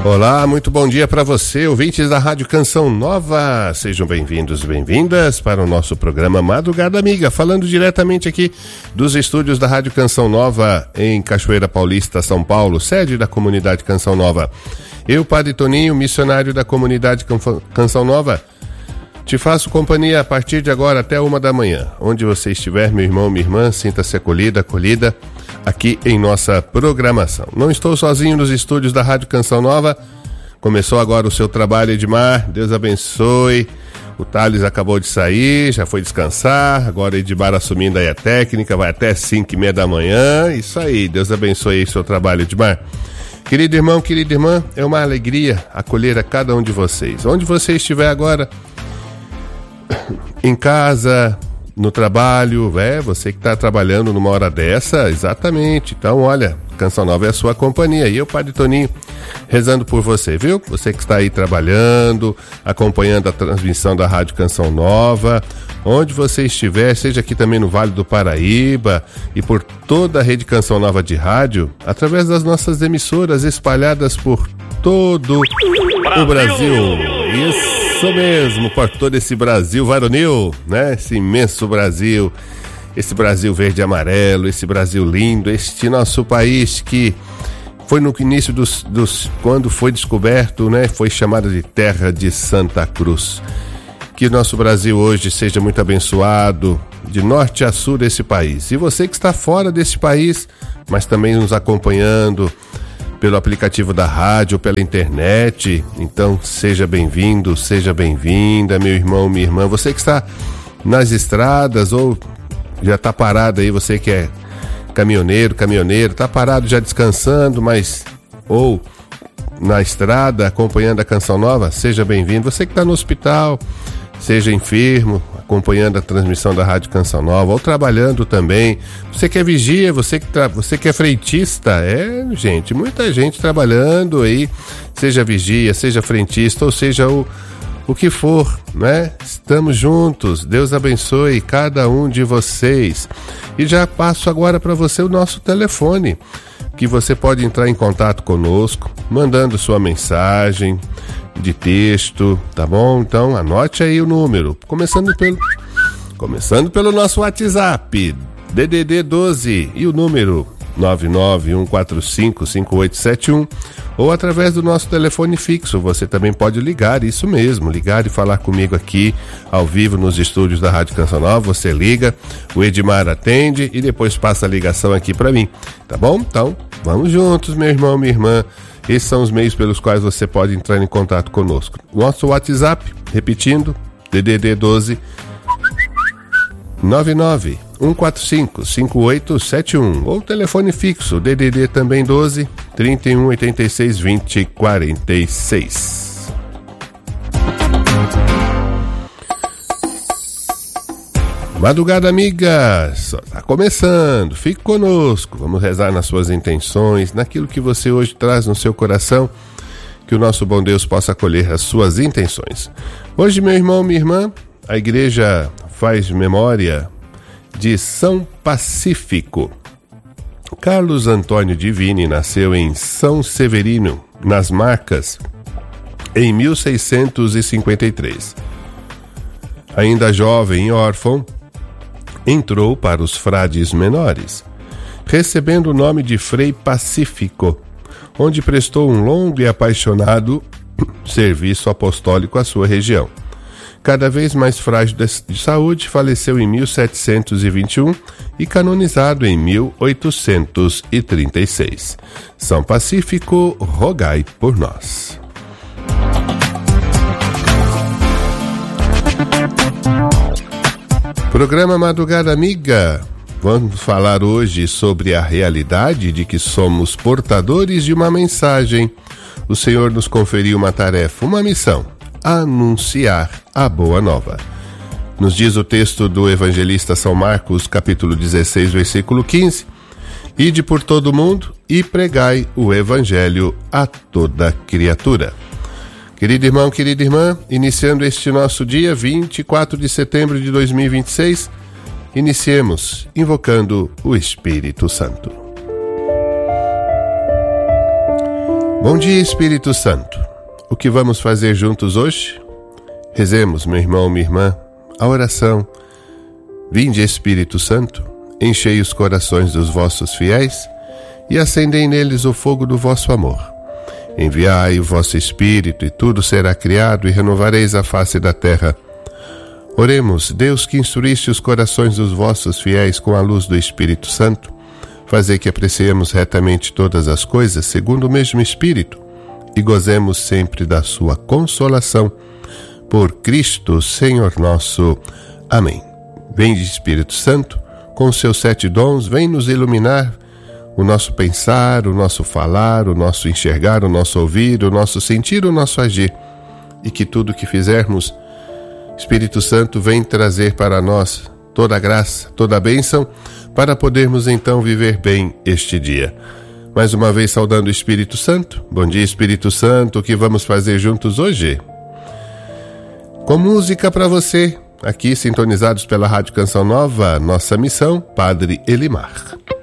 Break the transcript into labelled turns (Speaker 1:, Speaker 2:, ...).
Speaker 1: Olá, muito bom dia para você, ouvintes da Rádio Canção Nova. Sejam bem-vindos e bem-vindas para o nosso programa Madrugada Amiga, falando diretamente aqui dos estúdios da Rádio Canção Nova em Cachoeira Paulista, São Paulo, sede da comunidade Canção Nova. Eu, Padre Toninho, missionário da comunidade Canção Nova, te faço companhia a partir de agora até 1 da manhã. Onde você estiver, meu irmão, minha irmã, sinta-se acolhida aqui em nossa programação. Não estou sozinho nos estúdios da Rádio Canção Nova. Começou agora o seu trabalho, Edmar. Deus abençoe. O Thales acabou de sair, já foi descansar. Agora Edmar assumindo aí a técnica, vai até 5:30 da manhã. Isso aí, Deus abençoe aí o seu trabalho, Edmar. Querido irmão, querida irmã, é uma alegria acolher a cada um de vocês. Onde você estiver agora, em casa, no trabalho, você que está trabalhando numa hora dessa, exatamente. Então, olha, Canção Nova é a sua companhia. E eu, Padre Toninho, rezando por você, viu? Você que está aí trabalhando, acompanhando a transmissão da Rádio Canção Nova, onde você estiver, seja aqui também no Vale do Paraíba e por toda a rede Canção Nova de rádio, através das nossas emissoras espalhadas por todo o Brasil. Isso mesmo, por todo esse Brasil varonil, né? Esse imenso Brasil, esse Brasil verde e amarelo, esse Brasil lindo, este nosso país que foi no início quando foi descoberto, né? Foi chamado de Terra de Santa Cruz. Que o nosso Brasil hoje seja muito abençoado, de norte a sul desse país. E você que está fora desse país, mas também nos acompanhando pelo aplicativo da rádio, pela internet, então seja bem-vindo, seja bem-vinda, meu irmão, minha irmã. Você que está nas estradas ou já está parado aí, você que é caminhoneiro, está parado já descansando, ou na estrada acompanhando a Canção Nova, seja bem-vindo. Você que está no hospital, seja enfermo, acompanhando a transmissão da Rádio Canção Nova, ou trabalhando também. Você que é vigia, você que é freitista, gente, muita gente trabalhando aí, seja vigia, seja frentista, ou seja o que for, né? Estamos juntos, Deus abençoe cada um de vocês. E já passo agora para você o nosso telefone, que você pode entrar em contato conosco, mandando sua mensagem de texto, tá bom? Então anote aí o número, começando pelo nosso WhatsApp, DDD 12 e o número 991455871, ou através do nosso telefone fixo. Você também pode ligar, isso mesmo, ligar e falar comigo aqui ao vivo nos estúdios da Rádio Canção Nova. Você liga, o Edmar atende e depois passa a ligação aqui para mim, tá bom? Então vamos juntos, meu irmão, minha irmã. Esses são os meios pelos quais você pode entrar em contato conosco. Nosso WhatsApp, repetindo, DDD 12 991455871, ou telefone fixo, DDD também 12 3186 2046. Madrugada Amiga, só está começando, fique conosco, vamos rezar nas suas intenções, naquilo que você hoje traz no seu coração, que o nosso bom Deus possa acolher as suas intenções. Hoje, meu irmão, minha irmã, a igreja faz memória de São Pacífico. Carlos Antônio Divini nasceu em São Severino, nas Marcas, em 1653. Ainda jovem e órfão, entrou para os frades menores, recebendo o nome de Frei Pacífico, onde prestou um longo e apaixonado serviço apostólico à sua região. Cada vez mais frágil de saúde, faleceu em 1721 e canonizado em 1836. São Pacífico, rogai por nós. Programa Madrugada Amiga. Vamos falar hoje sobre a realidade de que somos portadores de uma mensagem. O Senhor nos conferiu uma tarefa, uma missão: anunciar a boa nova. Nos diz o texto do evangelista São Marcos, capítulo 16, versículo 15: Ide por todo o mundo e pregai o evangelho a toda criatura. Querido irmão, querida irmã, iniciando este nosso dia 24 de setembro de 2026, iniciemos invocando o Espírito Santo. Bom dia, Espírito Santo. O que vamos fazer juntos hoje? Rezemos, meu irmão, minha irmã, a oração. Vinde, Espírito Santo, enchei os corações dos vossos fiéis e acendei neles o fogo do vosso amor. Enviai o vosso Espírito e tudo será criado e renovareis a face da terra. Oremos, Deus que instruíste os corações dos vossos fiéis com a luz do Espírito Santo, fazei que apreciemos retamente todas as coisas segundo o mesmo Espírito e gozemos sempre da sua consolação. Por Cristo, Senhor nosso. Amém. Vinde, Espírito Santo, com os seus 7 dons, vem nos iluminar o nosso pensar, o nosso falar, o nosso enxergar, o nosso ouvir, o nosso sentir, o nosso agir. E que tudo que fizermos, Espírito Santo vem trazer para nós toda a graça, toda a bênção, para podermos então viver bem este dia. Mais uma vez saudando o Espírito Santo. Bom dia, Espírito Santo. O que vamos fazer juntos hoje? Com música para você, aqui sintonizados pela Rádio Canção Nova, nossa missão, Padre Elimar.